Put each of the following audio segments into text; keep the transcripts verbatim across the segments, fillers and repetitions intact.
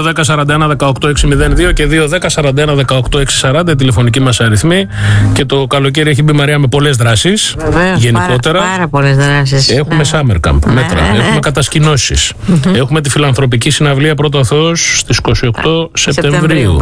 δύο δέκα σαράντα ένα δεκαοκτώ εξακόσια δύο και δύο δέκα σαράντα ένα δεκαοκτώ εξακόσια σαράντα, τηλεφωνική μας αριθμή. Και το καλοκαίρι έχει μπει, Μαρία, με πολλές δράσεις. Βεβαίως, γενικότερα. Πάρα, πάρα πολλές δράσεις. Έχουμε ναι. summer camp, μέτρα. Ναι. Έχουμε κατασκηνώσεις. Mm-hmm. Έχουμε τη φιλανθρωπική συναυλία Πρώτο ο Θεός στις είκοσι οκτώ Σεπτεμβρίου.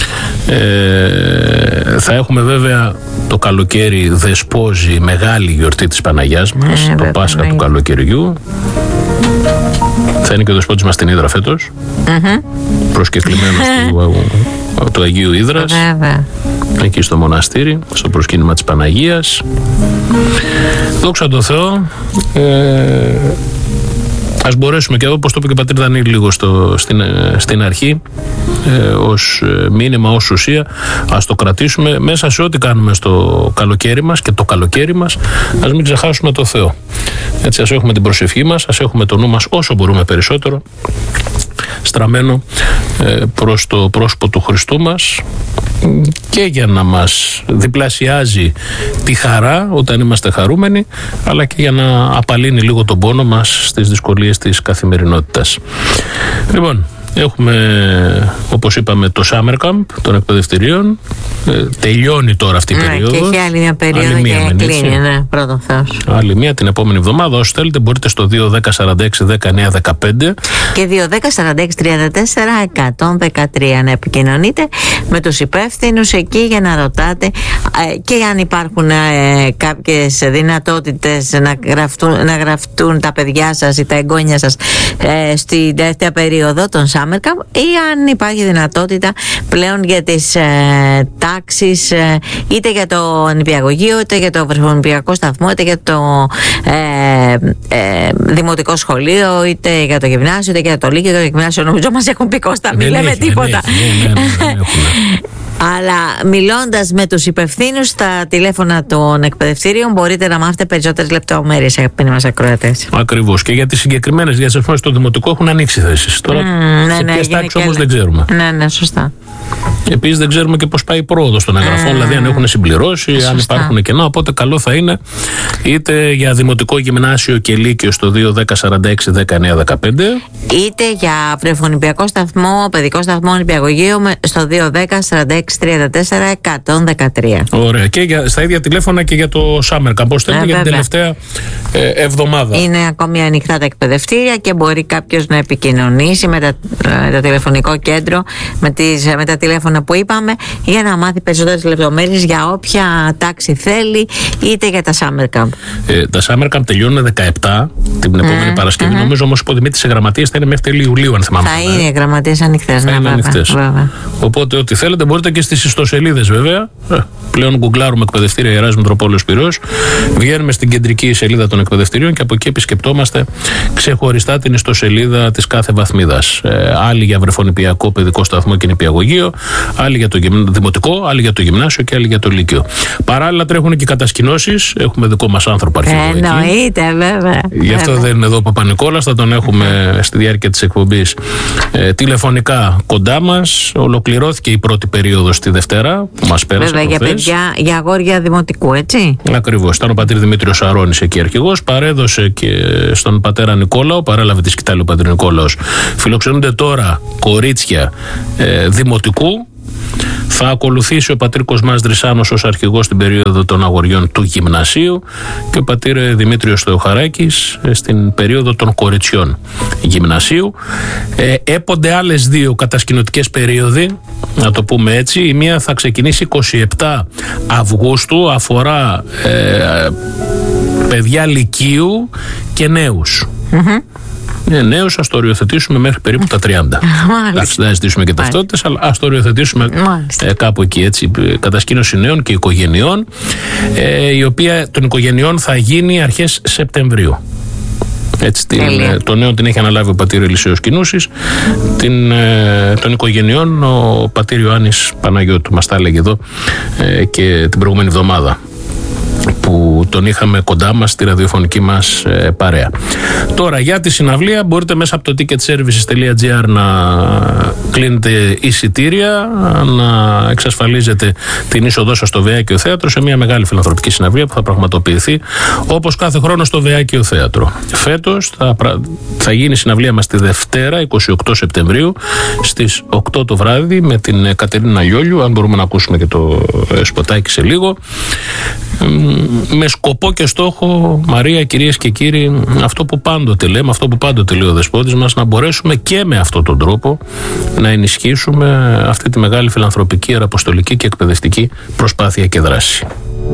Ε, θα έχουμε βέβαια το καλοκαίρι δεσπόζει μεγάλη γιορτή της Παναγιάς μας, ε, το βέβαια, Πάσχα ναι. του καλοκαιριού. Θα είναι και ο δεσπότης μας στην Ύδρα φέτος. Mm-hmm. Προσκεκλημένος του, του Αγίου Ύδρας. Βέβαια. Εκεί στο μοναστήρι, στο προσκύνημα της Παναγίας. Δόξα τω Θεώ. Ε, ας μπορέσουμε και εδώ, όπως το είπε και ο πατήρ Δανίλη λίγο στο, στην, στην αρχή, ε, ως μήνυμα, ως ουσία, ας το κρατήσουμε μέσα σε ό,τι κάνουμε στο καλοκαίρι μας, και το καλοκαίρι μας ας μην ξεχάσουμε το Θεό. Έτσι, ας έχουμε την προσευχή μας, ας έχουμε το νου μας όσο μπορούμε περισσότερο στραμμένο ε, προς το πρόσωπο του Χριστού μας, και για να μας διπλασιάζει τη χαρά όταν είμαστε χαρούμενοι, αλλά και για να απαλύνει λίγο τον πόνο μας στις δυσκολίες της καθημερινότητας. Λοιπόν, έχουμε, όπως είπαμε, το Summer Camp των εκπαιδευτηρίων. Ε, τελειώνει τώρα αυτή η ναι, περίοδος. Και έχει άλλη μια περίοδο άλλη μία, και κλείνει, ναι, πρώτον Θεός. Άλλη μία την επόμενη εβδομάδα. Όσοι θέλετε μπορείτε στο δύο δέκα σαράντα έξι δεκαεννιά δεκαπέντε και δύο δέκα σαράντα έξι τριάντα τέσσερα εκατόν δεκατρία να επικοινωνείτε με τους υπεύθυνους εκεί για να ρωτάτε ε, και αν υπάρχουν ε, κάποιες δυνατότητες να γραφτούν, να γραφτούν τα παιδιά σας ή τα εγγόνια σας ε, στη δεύτερη περίοδο των Summer Camp, ή αν υπάρχει δυνατότητα πλέον για τις ε, τάξεις, ε, είτε για το νηπιαγωγείο, είτε για το βρεφονηπιακό σταθμό, είτε για το ε, ε, δημοτικό σχολείο, είτε για το γυμνάσιο, είτε για το λύκειο. Το γυμνάσιο νομίζω μας έχουν πει, Κώστα, μην λέμε τίποτα. Αλλά μιλώντας με τους υπευθύνους στα τηλέφωνα των εκπαιδευτήριων, μπορείτε να μάθετε περισσότερες λεπτομέρειες, αγαπητοί μας ακροατές. Ακριβώς. Και για τις συγκεκριμένες διαστάσεις στο δημοτικό έχουν ανοίξει θέσεις. Τώρα, mm, σε ναι, ποιες ναι, τάξεις όμως δεν ξέρουμε. Ναι, ναι, σωστά. Επίσης δεν ξέρουμε και πώς πάει η πρόοδος των εγγραφών, mm. δηλαδή αν έχουν συμπληρώσει, σωστά. αν υπάρχουν κενά. Οπότε καλό θα είναι είτε για δημοτικό, γυμνάσιο και λύκειο στο δύο δέκα σαράντα έξι δεκαεννιά δεκαπέντε, είτε για βρεφονηπιακό σταθμό, παιδικό σταθμό, νηπιαγωγείο στο δύο δέκα σαράντα έξι τριάντα τέσσερα εκατόν δεκατρία. Ωραία. Και για, στα ίδια τηλέφωνα και για το Summer Camp. Πώς θέλετε, ε, για την τελευταία ε, εβδομάδα. Είναι ακόμη ανοιχτά τα εκπαιδευτήρια και μπορεί κάποιος να επικοινωνήσει με, τα, με το τηλεφωνικό κέντρο, με, τις, με τα τηλέφωνα που είπαμε, για να μάθει περισσότερες λεπτομέρειες για όποια τάξη θέλει, είτε για τα Summer Camp. Ε, τα Summer Camp τελειώνουν δεκαεπτά την επόμενη mm, Παρασκευή. Mm-hmm. Νομίζω όμως υποδημήτης σε γραμματείες θα είναι μέχρι τέλη Ιουλίου, αν θυμάμαι. Θα είναι οι γραμματείες ανοιχτές. Θα ναι, είναι βέβαια, ανοιχτές. βέβαια. Οπότε, ό,τι θέλετε μπορείτε και στις ιστοσελίδες, βέβαια. Πλέον γκουγκλάρουμε εκπαιδευτήρια Ιεράς Μητροπόλεως Πειραιώς. Βγαίνουμε στην κεντρική σελίδα των εκπαιδευτηρίων και από εκεί επισκεπτόμαστε ξεχωριστά την ιστοσελίδα της κάθε βαθμίδας. Ε, άλλοι για βρεφονηπιακό παιδικό σταθμό και νηπιαγωγείο, άλλοι για το δημοτικό, άλλοι για το γυμνάσιο και άλλοι για το λύκειο. Παράλληλα τρέχουν και κατασκηνώσεις. Έχουμε δικό μας άνθρωπο αρχηγό. Εννοείται, βέβαια. Γι' αυτό βέβαια. δεν είναι εδώ ο Παπα-Νικόλας. Θα τον έχουμε στη διάρκεια της εκπομπής ε, τηλεφωνικά κοντά μας. Ολοκληρώθηκε η πρώτη περίοδος τη Δευτέρα που μας πέρασε. Βέβαια, για παιδιά, για αγόρια δημοτικού, έτσι. Ακριβώς. Ήταν ο πατήρ Δημήτριος Αρώνης εκεί αρχηγός. Παρέδωσε και στον πατέρα Νικόλαο, παρέλαβε τη σκητάλη ο πατήρ Νικόλαος. Φιλοξενούνται τώρα κορίτσια ε, δημοτικού. Θα ακολουθήσει ο πατήρ Κοσμάς Δρυσάνος ως αρχηγός στην περίοδο των αγοριών του γυμνασίου και ο πατήρ Δημήτριος Θεοχαράκης στην περίοδο των κοριτσιών γυμνασίου. Ε, έπονται άλλες δύο κατασκηνωτικές περίοδοι, να το πούμε έτσι. Η μία θα ξεκινήσει είκοσι επτά Αυγούστου, αφορά ε, παιδιά λυκείου και νέους. Mm-hmm. Ναι, νέους ας το οριοθετήσουμε μέχρι περίπου τα τριάντα. Εντάξει, δεν θα ζητήσουμε και ταυτότητες, αλλά ας το οριοθετήσουμε ε, κάπου εκεί, έτσι. Κατασκήνωση νέων και οικογενειών, ε, η οποία των οικογενειών θα γίνει αρχές Σεπτεμβρίου. Έτσι, την, το νέο την έχει αναλάβει ο πατήρ Ελισέος Κινούσης. Την, ε, των οικογενειών ο πατήρ Ιωάννης Παναγιώτου μας τα έλεγε εδώ ε, και την προηγούμενη εβδομάδα, που που τον είχαμε κοντά μας στη ραδιοφωνική μας ε, παρέα. Τώρα για τη συναυλία μπορείτε μέσα από το ticketservices.gr να κλείνετε εισιτήρια, να εξασφαλίζετε την είσοδό σας στο Βεάκιο Θέατρο σε μια μεγάλη φιλανθρωπική συναυλία που θα πραγματοποιηθεί όπως κάθε χρόνο στο Βεάκιο Θέατρο. Φέτος θα, θα γίνει η συναυλία μας τη Δευτέρα εικοστή όγδοη Σεπτεμβρίου στις οκτώ το βράδυ με την Κατερίνα Λιόλιου, αν μπορούμε να ακούσουμε και το σποτάκι σε λίγο, με σκοπό και στόχο, Μαρία, κυρίες και κύριοι, αυτό που πάντοτε λέμε, αυτό που πάντοτε λέει ο Δεσπότης μας, να μπορέσουμε και με αυτόν τον τρόπο να ενισχύσουμε αυτή τη μεγάλη φιλανθρωπική, ιεραποστολική και εκπαιδευτική προσπάθεια και δράση.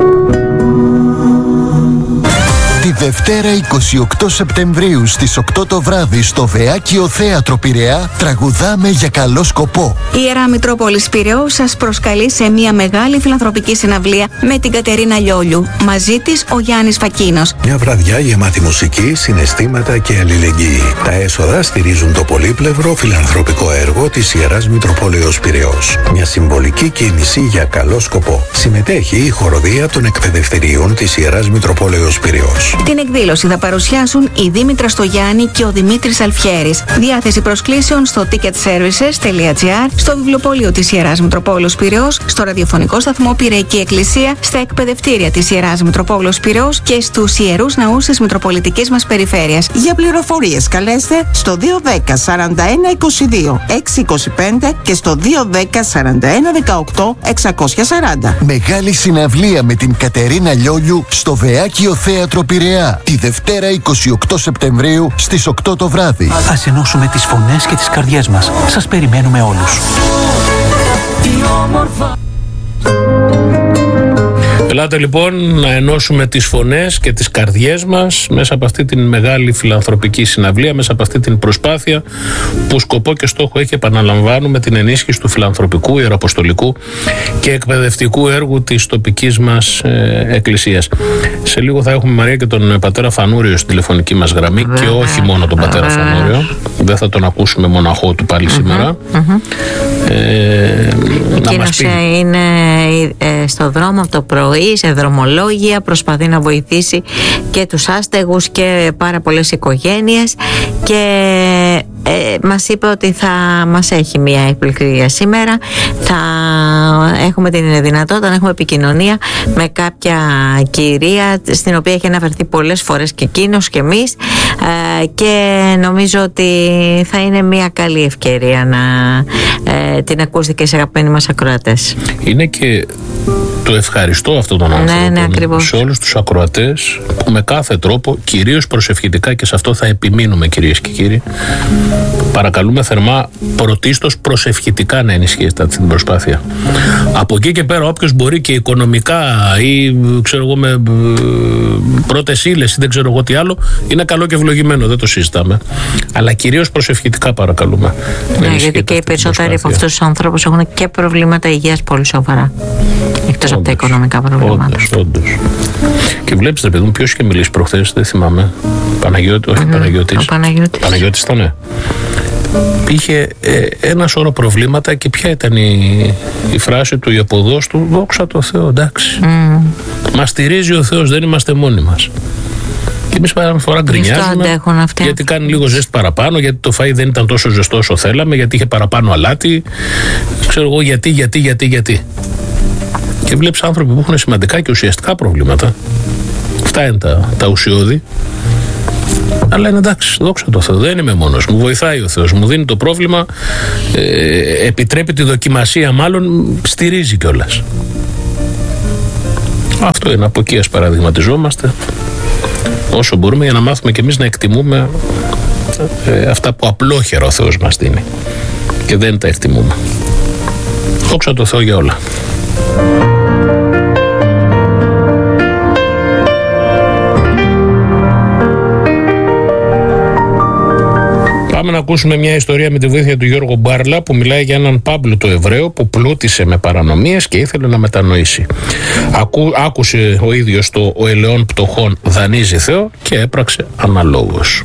Τη Δευτέρα εικοστή όγδοη Σεπτεμβρίου στις οκτώ το βράδυ στο Βεάκιο Θέατρο Πειραιά τραγουδάμε για καλό σκοπό. Η Ιερά Μητρόπολης Πειραιώς σας προσκαλεί σε μια μεγάλη φιλανθρωπική συναυλία με την Κατερίνα Λιόλιου. Μαζί της ο Γιάννης Φακίνος. Μια βραδιά γεμάτη μουσική, συναισθήματα και αλληλεγγύη. Τα έσοδα στηρίζουν το πολύπλευρο φιλανθρωπικό έργο της Ιεράς Μητροπόλεως Πειραιώς. Μια συμβολική κίνηση για καλό σκοπό. Συμμετέχει η χοροδία των εκπαιδευτηρίων της Ιεράς Μητροπόλεως Πειραιώς. Την εκδήλωση θα παρουσιάσουν η Δήμητρα Στογιάννη και ο Δημήτρης Αλφιέρης. Διάθεση προσκλήσεων στο ticketservices.gr, στο βιβλιοπωλείο της Ιεράς Μητροπόλεως Πειραιώς, στο ραδιοφωνικό σταθμό Πειραϊκή Εκκλησία, στα εκπαιδευτήρια της Ιεράς Μητροπόλεως Πειραιώς και στους ιερούς ναούς της Μητροπολιτικής μας περιφέρειας. Για πληροφορίες καλέστε στο δύο ένα μηδέν σαράντα ένα είκοσι δύο έξι είκοσι πέντε και στο δύο ένα μηδέν σαράντα ένα δεκαοκτώ εξακόσια σαράντα. Μεγάλη συναυλία με την Κατερίνα Λιόλιου στο Βεάκιο Θέατρο Πειραιά τη Δευτέρα εικοστή όγδοη Σεπτεμβρίου στις οκτώ το βράδυ. Ας ενώσουμε τις φωνές και τις καρδιές μας. Σας περιμένουμε όλους. Ελάτε λοιπόν να ενώσουμε τις φωνές και τις καρδιές μας μέσα από αυτή την μεγάλη φιλανθρωπική συναυλία, μέσα από αυτή την προσπάθεια που σκοπό και στόχο έχει, επαναλαμβάνουμε, την ενίσχυση του φιλανθρωπικού, ιεραποστολικού και εκπαιδευτικού έργου της τοπικής μας ε, εκκλησίας. Σε λίγο θα έχουμε, Μαρία, και τον πατέρα Φανούριο στη τηλεφωνική μας γραμμή και όχι μόνο τον πατέρα Φανούριο. Δεν θα τον ακούσουμε μοναχό του πάλι σήμερα. Ε, Εκείνος είναι ε, στο δρόμο από το πρωί, σε δρομολόγια, προσπαθεί να βοηθήσει και τους άστεγους και πάρα πολλές οικογένειες και ε, μας είπε ότι θα μας έχει μια έκπληξη για σήμερα. Θα έχουμε την δυνατότητα να έχουμε επικοινωνία με κάποια κυρία στην οποία έχει αναφερθεί πολλές φορές και εκείνος και εμείς ε, και νομίζω ότι θα είναι μια καλή ευκαιρία να ε, την ακούστε και σε αγαπημένοι μας ακροατές. Είναι και το ευχαριστώ αυτόν τον άνθρωπο, ναι, ναι, σε όλους τους ακροατές που με κάθε τρόπο, κυρίως προσευχητικά, και σε αυτό θα επιμείνουμε, κυρίες και κύριοι, παρακαλούμε θερμά πρωτίστως προσευχητικά να ενισχύσετε αυτή την προσπάθεια. Από εκεί και πέρα όποιος μπορεί και οικονομικά ή ξέρω εγώ με πρώτες ύλες ή δεν ξέρω εγώ τι άλλο, είναι καλό και ευλογημένο, δεν το συζητάμε, αλλά κυρίως προσευχητικά παρακαλούμε. Ναι, γιατί και οι περισσότεροι από αυτούς τους ανθρώπους έχουν και προβλήματα υγείας πολύ σοβαρά, εκτός από τα οικονομικά προβλήματα. Όντως, όντως. Και βλέπεις, ρε παιδί μου, ποιος είχε μιλήσει προχθές, δεν θυμάμαι. Παναγιώτη, όχι mm, Παναγιώτης. Ο Παναγιώτης. Παναγιώτης ήταν, ναι. Είχε ε, ένα σώρο προβλήματα και ποια ήταν η, η φράση του, η αποδός του, δόξα τω Θεώ, εντάξει. Mm. Μας στηρίζει ο Θεός, δεν είμαστε μόνοι μας. Και εμείς παρά φορά γκρινιάζουμε γιατί κάνει λίγο ζέστη παραπάνω, γιατί το φαΐ δεν ήταν τόσο ζεστό όσο θέλαμε, γιατί είχε παραπάνω αλάτι. Ξέρω εγώ γιατί, γιατί, γιατί, γιατί. Και βλέπεις άνθρωποι που έχουν σημαντικά και ουσιαστικά προβλήματα. Αυτά είναι τα, τα ουσιώδη. Αλλά είναι εντάξει, δόξα τω Θεώ, δεν είμαι μόνος μου. Βοηθάει ο Θεός, μου δίνει το πρόβλημα, ε, επιτρέπει τη δοκιμασία, μάλλον στηρίζει κιόλας. Αυτό είναι, από εκεί ας παραδειγματιζόμαστε όσο μπορούμε για να μάθουμε κι εμείς να εκτιμούμε ε, αυτά που απλόχερα ο Θεός μας δίνει και δεν τα εκτιμούμε. Δόξα τω Θεώ για όλα. Πάμε να ακούσουμε μια ιστορία με τη βοήθεια του Γιώργου Μπάρλα που μιλάει για έναν Πάμπλουτο Εβραίο που πλούτησε με παρανομίες και ήθελε να μετανοήσει. Ακού, άκουσε ο ίδιος το «Ο ελαιών πτωχών δανείζει Θεό» και έπραξε αναλόγως.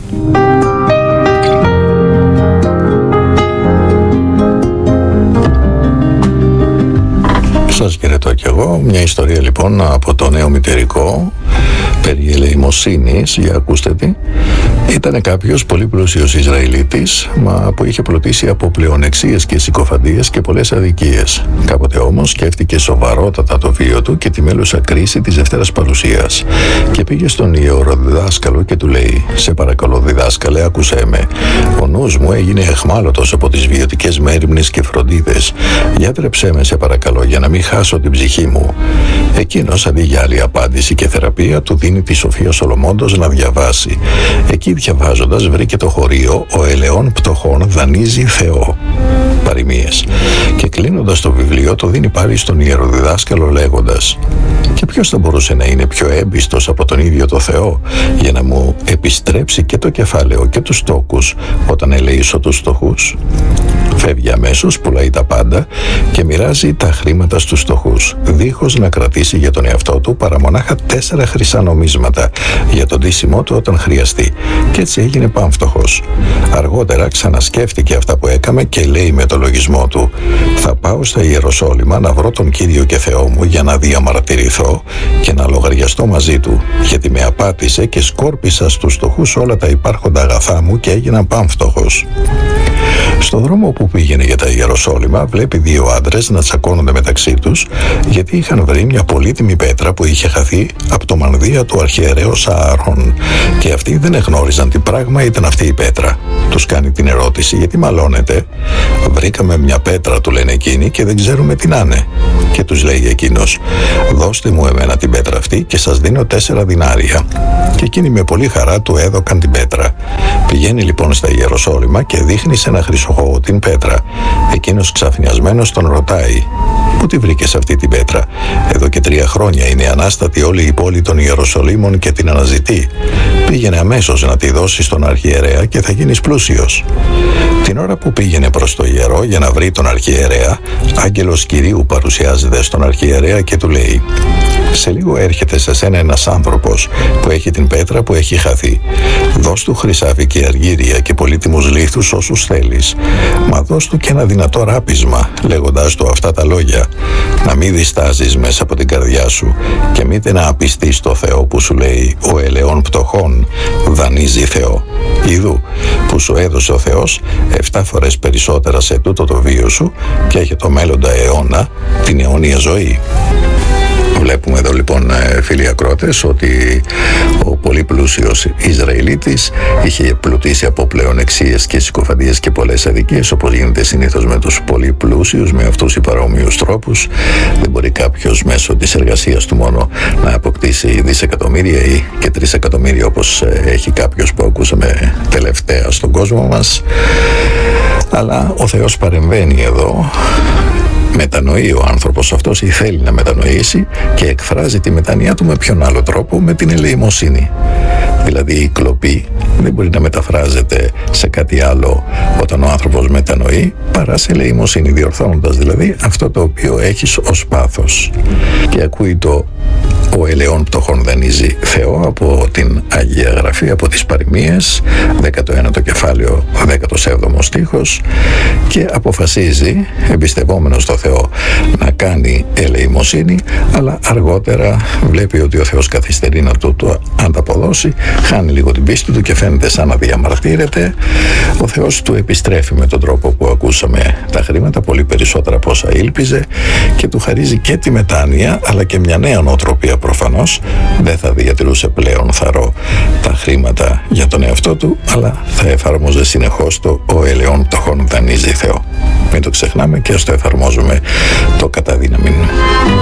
Σας χαιρετώ κι εγώ. εγώ μια ιστορία λοιπόν από το νέο μητερικό περί ελεημοσύνης, για ακούστε τι. Ήταν κάποιος πολύ πλούσιος Ισραηλίτης, μα που είχε πλουτίσει από πλεονεξίες και συκοφαντίες και πολλές αδικίες. Κάποτε όμως σκέφτηκε σοβαρότατα το βίο του και τη μέλουσα κρίση της Δευτέρας Παρουσίας. Και πήγε στον ιεροδιδάσκαλο και του λέει: «Σε παρακαλώ, διδάσκαλε, άκουσέ με. Ο νους μου έγινε εχμάλωτος από τις βιωτικές μέριμνες και φροντίδες. Γιατρέψέ με, σε παρακαλώ, για να μην χάσω την ψυχή μου». Εκείνος, αντί για άλλη απάντηση και θεραπεία, του δίνει τη Σοφία Σολομώντος να διαβάσει. Εκεί διαβάζοντας βρήκε το χωρίο «Ο ελαιών πτωχών δανείζει Θεό». Παροιμίες. Και κλείνοντας το βιβλίο το δίνει πάλι στον ιεροδιδάσκαλο λέγοντας: «Και ποιος θα μπορούσε να είναι πιο έμπιστος από τον ίδιο το Θεό για να μου επιστρέψει και το κεφάλαιο και τους τόκους όταν ελεήσω τους φτωχούς?» Φεύγει αμέσως, πουλάει τα πάντα και μοιράζει τα χρήματα στους φτωχούς, δίχως να κρατήσει για τον εαυτό του παρά μονάχα τέσσερα χρυσά νομίσματα για τον ντύσιμό του όταν χρειαστεί. Και έτσι έγινε πάμφτωχος. Αργότερα ξανασκέφτηκε αυτά που έκαμε και λέει με το λογισμό του: «Θα πάω στα Ιεροσόλυμα να βρω τον Κύριο και Θεό μου για να διαμαρτυρηθώ και να λογαριαστώ μαζί του, γιατί με απάτησε και σκόρπισα στους φτωχούς όλα τα υπάρχοντα αγαθά μου και έγινα πάμφτωχος». Στο δρόμο που πήγαινε για τα Ιεροσόλυμα βλέπει δύο άντρες να τσακώνονται μεταξύ τους γιατί είχαν βρει μια πολύτιμη πέτρα που είχε χαθεί από το μανδύα του αρχιερέως Ααρών και αυτοί δεν εγνώριζαν τι πράγμα ήταν αυτή η πέτρα. Τους κάνει την ερώτηση: «Γιατί μαλώνετε?» «Βρήκαμε μια πέτρα», του λένε εκείνοι, «και δεν ξέρουμε τι να είναι». Και τους λέει εκείνος: «Δώστε μου εμένα την πέτρα αυτή και σας δίνω τέσσερα δινάρια». Και εκείνοι με πολύ χαρά του έδωκαν την πέτρα. Πηγαίνει λοιπόν στα Ιεροσόλυμα και δείχνει σε ένα χρυσοχώο την πέτρα. Εκείνος ξαφνιασμένος τον ρωτάει: «Πού τη βρήκες αυτή την πέτρα?» «Εδώ και τρία χρόνια είναι ανάστατη όλη η πόλη των Ιεροσολύμων και την αναζητεί. Πήγαινε αμέσως να τη δώσει στον αρχιερέα και θα γίνεις πλούσιος». Την ώρα που πήγαινε προς το ιερό για να βρει τον αρχιερέα, άγγελος Κυρίου παρουσιάζεται στον αρχιερέα και του λέει: «Σε λίγο έρχεται σε σένα ένας άνθρωπος που έχει την πέτρα που έχει χαθεί. Δώσ' του χρυσάφι και αργύρια και πολύτιμους λίθους όσους θέλεις. Μα δώσ' του και ένα δυνατό ράπισμα, λέγοντάς του αυτά τα λόγια: να μην διστάζεις μέσα από την καρδιά σου και μήτε να απιστείς στο Θεό που σου λέει: ο ελαιών πτωχών δανείζει Θεό. Ιδού που σου έδωσε ο Θεός εφτά φορές περισσότερα σε τούτο το βίο σου και έχει το μέλλοντα αιώνα την αιώνια ζωή». Βλέπουμε εδώ λοιπόν, φίλοι ακρότες, ότι ο πολύ πλούσιος Ισραηλίτης είχε πλουτίσει από πλεονεξίες και συκοφαντίες και πολλές αδικίες, όπως γίνεται συνήθως με τους πολύ πλούσιους, με αυτούς οι παρόμοιους τρόπους. Δεν μπορεί κάποιος μέσω της εργασίας του μόνο να αποκτήσει δισεκατομμύρια ή και τρισεκατομμύρια όπως έχει κάποιος που ακούσαμε τελευταία στον κόσμο μας. Αλλά ο Θεός παρεμβαίνει εδώ. Μετανοεί ο άνθρωπος αυτός ή θέλει να μετανοήσει και εκφράζει τη μετάνοιά του με ποιον άλλο τρόπο? Με την ελεημοσύνη. Δηλαδή η κλοπή δεν μπορεί να μεταφράζεται σε κάτι άλλο όταν ο άνθρωπος μετανοεί παρά σε ελεημοσύνη, διορθώνοντας δηλαδή αυτό το οποίο έχεις ως πάθος. Και ακούει το «ο ελαιών πτωχών δανείζει Θεό» από την Αγία Γραφή, από τις Παροιμίες, δέκατο ένατο κεφάλαιο, δέκατος έβδομος στίχος, και αποφασίζει, εμπιστευόμενος στο Θεό, να κάνει ελεημοσύνη, αλλά αργότερα βλέπει ότι ο Θεός καθυστερεί να του το ανταποδώσει, χάνει λίγο την πίστη του και φαίνεται σαν να διαμαρτύρεται. Ο Θεός του επιστρέφει με τον τρόπο που ακούσαμε τα χρήματα, πολύ περισσότερα από όσα ήλπιζε, και του χαρίζει και τη μετάνοια αλλά και μια νέα νοοτροπία. Προφανώς δεν θα διατηρούσε πλέον θαρώ τα χρήματα για τον εαυτό του, αλλά θα εφαρμόζε συνεχώς το «ο ελαιών πτωχών δανείζει Θεό». Μην το ξεχνάμε και ας το εφαρμόζουμε το κατά δύναμη.